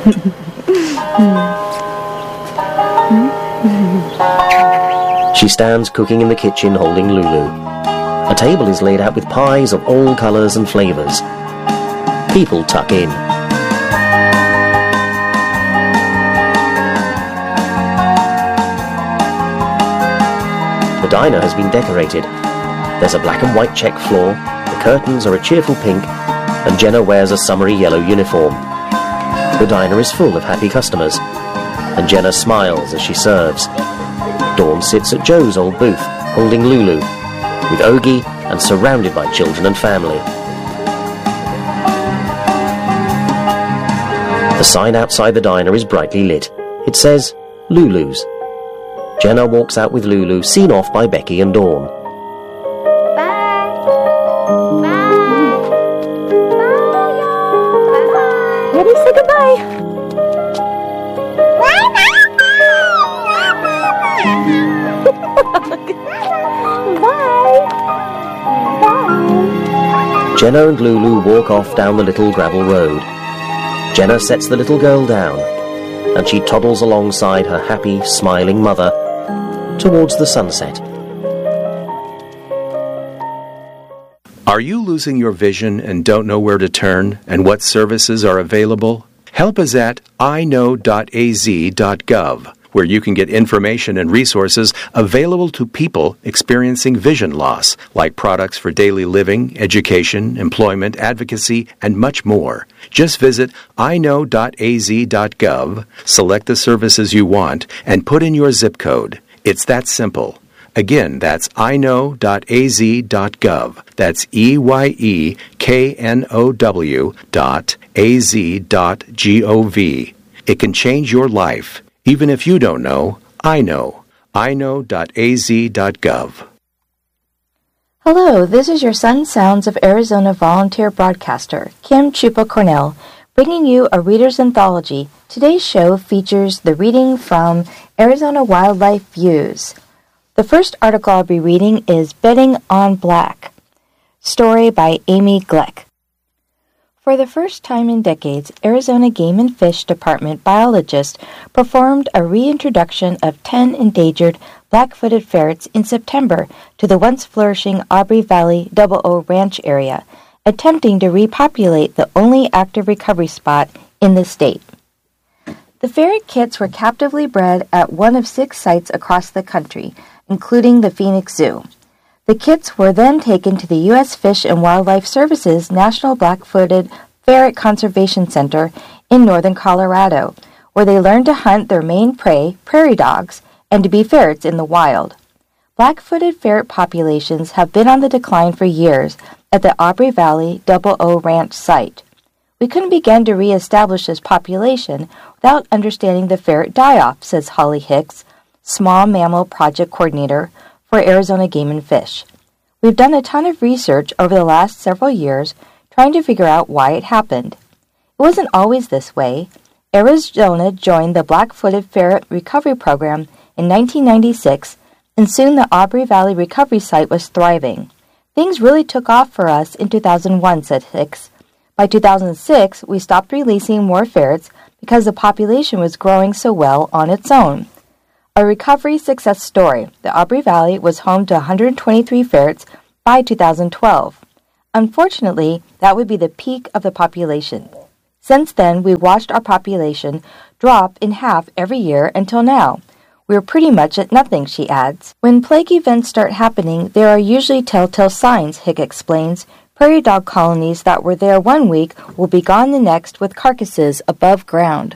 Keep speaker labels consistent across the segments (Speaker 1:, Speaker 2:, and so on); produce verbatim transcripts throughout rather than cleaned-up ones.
Speaker 1: She stands cooking in the kitchen holding Lulu. A table is laid out with pies of all colours and flavours. People tuck in. The diner has been decorated. There's a black and white check floor, the curtains are a cheerful pink, and Jenna wears a summery yellow uniform. The diner is full of happy customers, and Jenna smiles as she serves. Dawn sits at Joe's old booth, holding Lulu, with Ogie and surrounded by children and family. The sign outside the diner is brightly lit. It says, Lulu's. Jenna walks out with Lulu, seen off by Becky and Dawn.
Speaker 2: Bye! Bye! Bye! Ready, say goodbye! Bye! Bye!
Speaker 1: Jenna and Lulu walk off down the little gravel road. Jenna sets the little girl down, and she toddles alongside her happy, smiling mother towards the sunset.
Speaker 3: Are you losing your vision and don't know where to turn and what services are available? Help is at i know dot a z dot gov, where you can get information and resources available to people experiencing vision loss, like products for daily living, education, employment, advocacy, and much more. Just visit i know dot a z dot gov, select the services you want, and put in your zip code. It's that simple. Again, that's i know dot a z dot gov. That's E Y E K N O W dot A Z dot G O V. It can change your life. Even if you don't know, I know. i know dot a z dot gov.
Speaker 4: Hello, this is your Sun Sounds of Arizona volunteer broadcaster, Kim Chupa Cornell, bringing you a reader's anthology. Today's show features the reading from Arizona Wildlife Views. The first article I'll be reading is Betting on Black, story by Amy Gleck. For the first time in decades, Arizona Game and Fish Department biologists performed a reintroduction of ten endangered black-footed ferrets in September to the once flourishing Aubrey Valley Double O Ranch area, attempting to repopulate the only active recovery spot in the state. The ferret kits were captively bred at one of six sites across the country, including the Phoenix Zoo. The kits were then taken to the U S Fish and Wildlife Service's National Black-Footed Ferret Conservation Center in northern Colorado, where they learned to hunt their main prey, prairie dogs, and to be ferrets in the wild. Black-footed ferret populations have been on the decline for years at the Aubrey Valley Double O Ranch site. We couldn't begin to reestablish this population without understanding the ferret die-off, says Holly Hicks, Small Mammal Project Coordinator for Arizona Game and Fish. We've done a ton of research over the last several years trying to figure out why it happened. It wasn't always this way. Arizona joined the Black-Footed Ferret Recovery Program in nineteen ninety-six, and soon the Aubrey Valley Recovery Site was thriving. Things really took off for us in two thousand one, said Hicks. By two thousand six, we stopped releasing more ferrets because the population was growing so well on its own. A recovery success story. The Aubrey Valley was home to one hundred twenty-three ferrets by two thousand twelve. Unfortunately, that would be the peak of the population. Since then, we watched our population drop in half every year until now. We're pretty much at nothing, she adds. When plague events start happening, there are usually telltale signs, Hick explains. Prairie dog colonies that were there one week will be gone the next with carcasses above ground.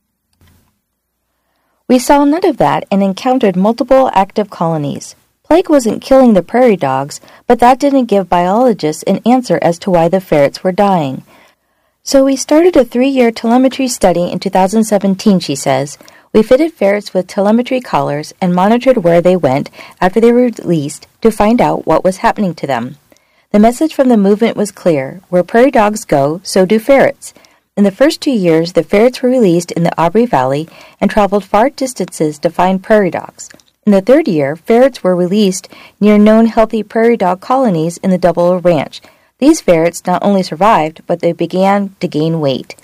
Speaker 4: We saw none of that and encountered multiple active colonies. Plague wasn't killing the prairie dogs, but that didn't give biologists an answer as to why the ferrets were dying. So we started a three-year telemetry study in two thousand seventeen, she says. We fitted ferrets with telemetry collars and monitored where they went after they were released to find out what was happening to them. The message from the movement was clear. Where prairie dogs go, so do ferrets. In the first two years, the ferrets were released in the Aubrey Valley and traveled far distances to find prairie dogs. In the third year, ferrets were released near known healthy prairie dog colonies in the Double O Ranch. These ferrets not only survived, but they began to gain weight.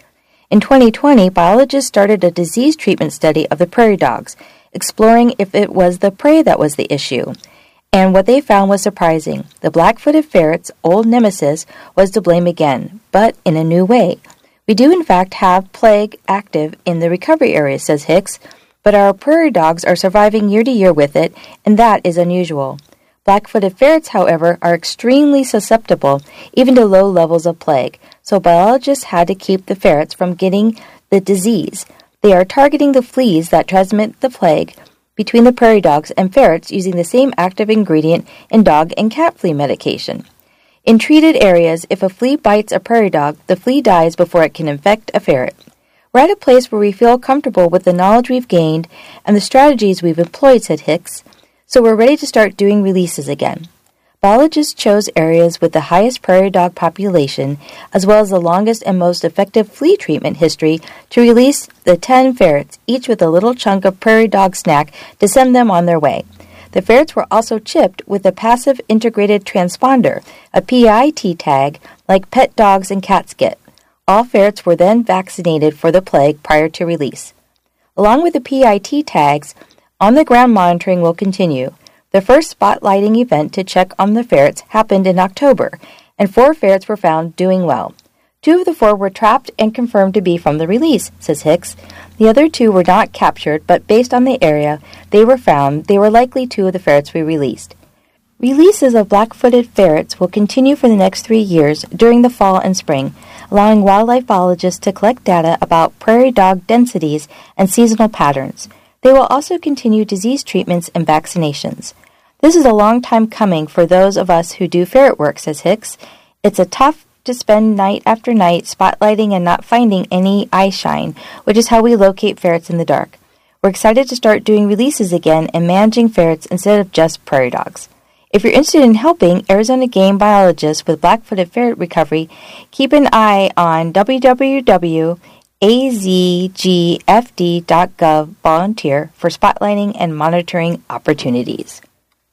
Speaker 4: In twenty twenty, biologists started a disease treatment study of the prairie dogs, exploring if it was the prey that was the issue. And what they found was surprising. The black-footed ferret's old nemesis was to blame again, but in a new way. We do in fact have plague active in the recovery area, says Hicks, but our prairie dogs are surviving year to year with it, and that is unusual. Black-footed ferrets, however, are extremely susceptible even to low levels of plague, so biologists had to keep the ferrets from getting the disease. They are targeting the fleas that transmit the plague between the prairie dogs and ferrets using the same active ingredient in dog and cat flea medication. In treated areas, if a flea bites a prairie dog, the flea dies before it can infect a ferret. We're at a place where we feel comfortable with the knowledge we've gained and the strategies we've employed, said Hicks, so we're ready to start doing releases again. Biologists chose areas with the highest prairie dog population, as well as the longest and most effective flea treatment history, to release the ten ferrets, each with a little chunk of prairie dog snack to send them on their way. The ferrets were also chipped with a passive integrated transponder, a P I T tag, like pet dogs and cats get. All ferrets were then vaccinated for the plague prior to release. Along with the P I T tags, on-the-ground monitoring will continue. The first spotlighting event to check on the ferrets happened in October, and four ferrets were found doing well. Two of the four were trapped and confirmed to be from the release, says Hicks. The other two were not captured, but based on the area they were found, they were likely two of the ferrets we released. Releases of black-footed ferrets will continue for the next three years during the fall and spring, allowing wildlife biologists to collect data about prairie dog densities and seasonal patterns. They will also continue disease treatments and vaccinations. This is a long time coming for those of us who do ferret work, says Hicks. It's a tough to spend night after night spotlighting and not finding any eye shine, which is how we locate ferrets in the dark. We're excited to start doing releases again and managing ferrets instead of just prairie dogs. If you're interested in helping Arizona game biologists with black-footed ferret recovery, keep an eye on w w w dot a z g f d dot gov volunteer for spotlighting and monitoring opportunities.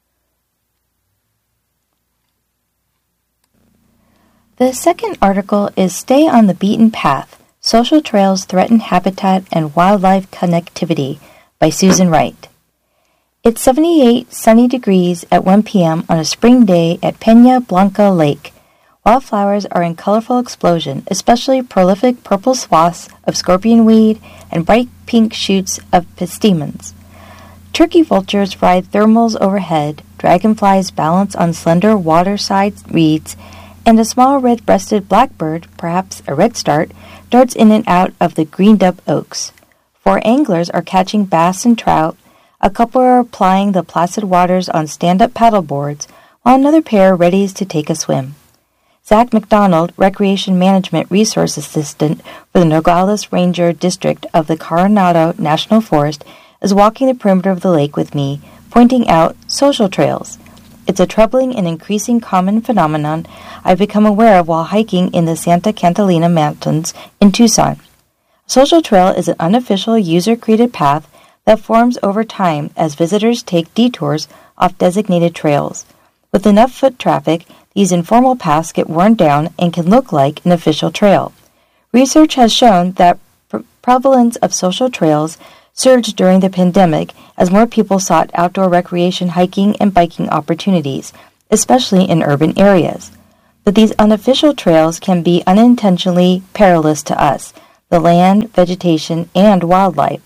Speaker 4: The second article is Stay on the Beaten Path, Social Trails Threaten Habitat and Wildlife Connectivity by Susan Wright. It's seventy-eight sunny degrees at one p.m. on a spring day at Peña Blanca Lake. Wildflowers are in colorful explosion, especially prolific purple swaths of scorpion weed and bright pink shoots of pistemons. Turkey vultures ride thermals overhead, dragonflies balance on slender waterside reeds, and a small red-breasted blackbird, perhaps a redstart, darts in and out of the greened-up oaks. Four anglers are catching bass and trout, a couple are plying the placid waters on stand-up paddleboards, while another pair readies to take a swim. Zach McDonald, Recreation Management Resource Assistant for the Nogales Ranger District of the Coronado National Forest, is walking the perimeter of the lake with me, pointing out social trails. It's a troubling and increasing common phenomenon I've become aware of while hiking in the Santa Catalina Mountains in Tucson. A social trail is an unofficial user-created path that forms over time as visitors take detours off designated trails. With enough foot traffic, these informal paths get worn down and can look like an official trail. Research has shown that pre- prevalence of social trails surged during the pandemic as more people sought outdoor recreation, hiking, and biking opportunities, especially in urban areas. But these unofficial trails can be unintentionally perilous to us, the land, vegetation, and wildlife.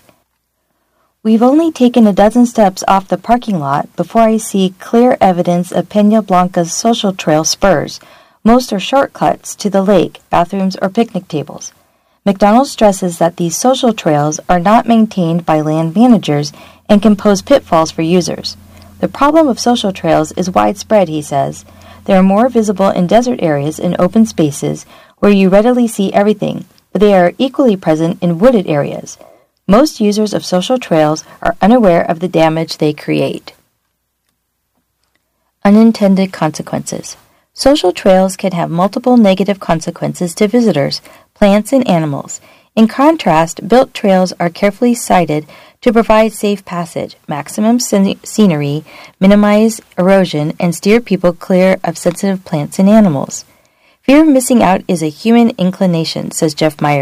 Speaker 4: We've only taken a dozen steps off the parking lot before I see clear evidence of Peña Blanca's social trail spurs. Most are shortcuts to the lake, bathrooms, or picnic tables. McDonald stresses that these social trails are not maintained by land managers and can pose pitfalls for users. The problem of social trails is widespread, he says. They are more visible in desert areas and open spaces where you readily see everything, but they are equally present in wooded areas. Most users of social trails are unaware of the damage they create. Unintended consequences. Social trails can have multiple negative consequences to visitors, plants, and animals. In contrast, built trails are carefully sited to provide safe passage, maximum scenery, minimize erosion, and steer people clear of sensitive plants and animals. Fear of missing out is a human inclination, says Jeff Myers,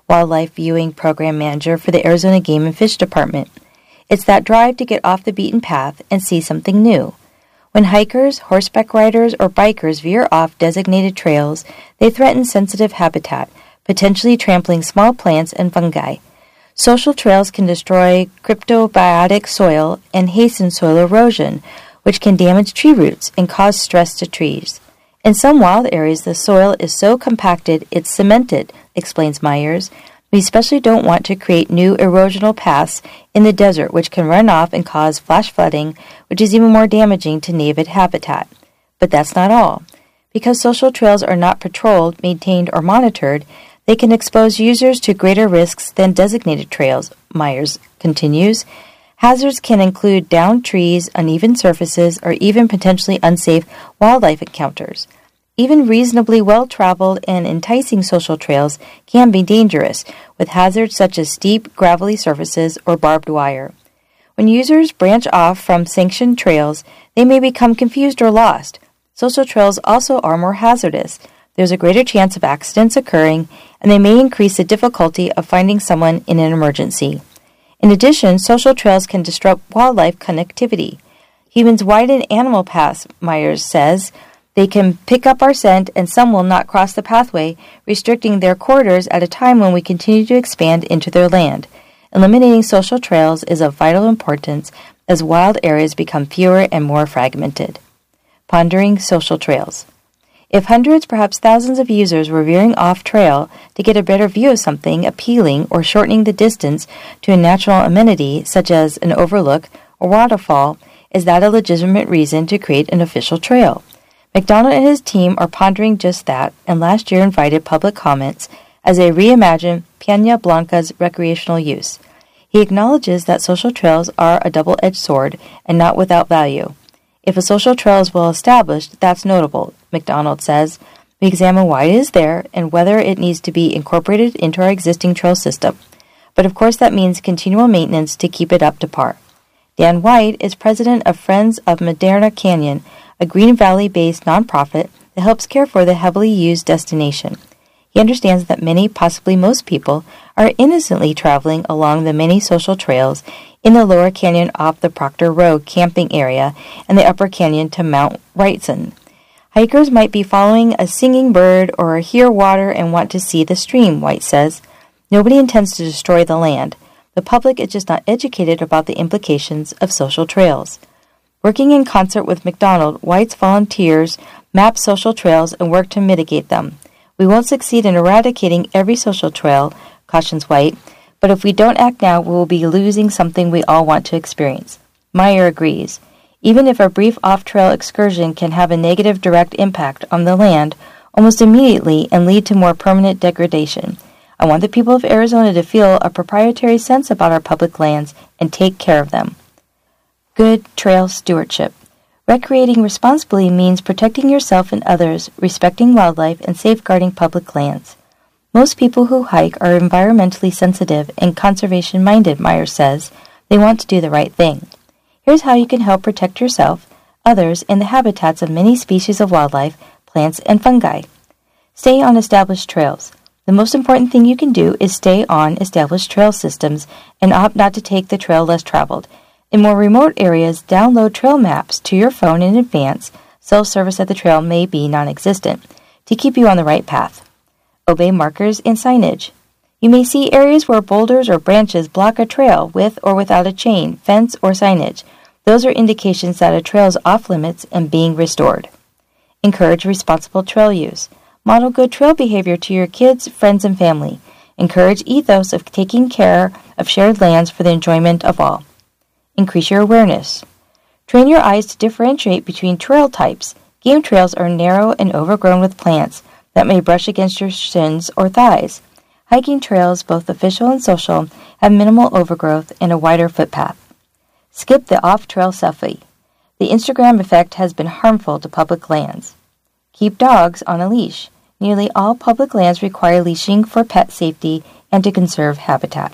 Speaker 4: Wildlife Viewing Program Manager for the Arizona Game and Fish Department. It's that drive to get off the beaten path and see something new. When hikers, horseback riders, or bikers veer off designated trails, they threaten sensitive habitat, potentially trampling small plants and fungi. Social trails can destroy cryptobiotic soil and hasten soil erosion, which can damage tree roots and cause stress to trees. In some wild areas, the soil is so compacted it's cemented, explains Myers. We especially don't want to create new erosional paths in the desert, which can run off and cause flash flooding, which is even more damaging to native habitat. But that's not all. Because social trails are not patrolled, maintained, or monitored, they can expose users to greater risks than designated trails, Myers continues. Hazards can include downed trees, uneven surfaces, or even potentially unsafe wildlife encounters. Even reasonably well-traveled and enticing social trails can be dangerous, with hazards such as steep, gravelly surfaces or barbed wire. When users branch off from sanctioned trails, they may become confused or lost. Social trails also are more hazardous. There's a greater chance of accidents occurring, and they may increase the difficulty of finding someone in an emergency. In addition, social trails can disrupt wildlife connectivity. Humans widen animal paths, Myers says. They can pick up our scent, and some will not cross the pathway, restricting their corridors at a time when we continue to expand into their land. Eliminating social trails is of vital importance as wild areas become fewer and more fragmented. Pondering social trails. If hundreds, perhaps thousands of users were veering off trail to get a better view of something appealing or shortening the distance to a natural amenity such as an overlook or waterfall, is that a legitimate reason to create an official trail? McDonald and his team are pondering just that, and last year invited public comments as they reimagine Peña Blanca's recreational use. He acknowledges that social trails are a double-edged sword and not without value. If a social trail is well established, that's notable, McDonald says. We examine why it is there and whether it needs to be incorporated into our existing trail system. But of course that means continual maintenance to keep it up to par. Dan White is president of Friends of Madera Canyon, a Green Valley-based nonprofit that helps care for the heavily used destination. He understands that many, possibly most people, are innocently traveling along the many social trails in the lower canyon off the Proctor Road camping area and the upper canyon to Mount Wrightson. Hikers might be following a singing bird or hear water and want to see the stream, White says. Nobody intends to destroy the land. The public is just not educated about the implications of social trails. Working in concert with McDonald, White's volunteers map social trails and work to mitigate them. We won't succeed in eradicating every social trail, cautions White, but if we don't act now, we will be losing something we all want to experience. Meyer agrees. Even if a brief off-trail excursion can have a negative direct impact on the land almost immediately and lead to more permanent degradation, I want the people of Arizona to feel a proprietary sense about our public lands and take care of them. Good trail stewardship. Recreating responsibly means protecting yourself and others, respecting wildlife, and safeguarding public lands. Most people who hike are environmentally sensitive and conservation-minded, Myers says. They want to do the right thing. Here's how you can help protect yourself, others, and the habitats of many species of wildlife, plants, and fungi. Stay on established trails. The most important thing you can do is stay on established trail systems and opt not to take the trail less traveled. In more remote areas, download trail maps to your phone in advance. Self-service at the trail may be non-existent to keep you on the right path. Obey markers and signage. You may see areas where boulders or branches block a trail with or without a chain, fence, or signage. Those are indications that a trail is off limits and being restored. Encourage responsible trail use. Model good trail behavior to your kids, friends, and family. Encourage ethos of taking care of shared lands for the enjoyment of all. Increase your awareness. Train your eyes to differentiate between trail types. Game trails are narrow and overgrown with plants that may brush against your shins or thighs. Hiking trails, both official and social, have minimal overgrowth and a wider footpath. Skip the off-trail selfie. The Instagram effect has been harmful to public lands. Keep dogs on a leash. Nearly all public lands require leashing for pet safety and to conserve habitat.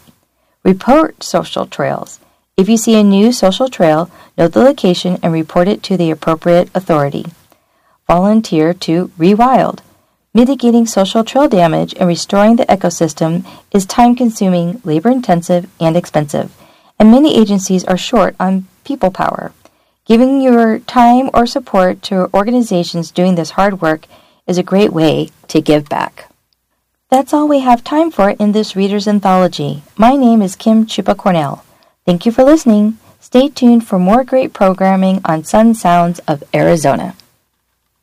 Speaker 4: Report social trails. If you see a new social trail, note the location and report it to the appropriate authority. Volunteer to Rewild. Mitigating social trail damage and restoring the ecosystem is time-consuming, labor-intensive, and expensive, and many agencies are short on people power. Giving your time or support to organizations doing this hard work is a great way to give back. That's all we have time for in this Reader's Anthology. My name is Kim Chupa Cornell. Thank you for listening. Stay tuned for more great programming on Sun Sounds of Arizona.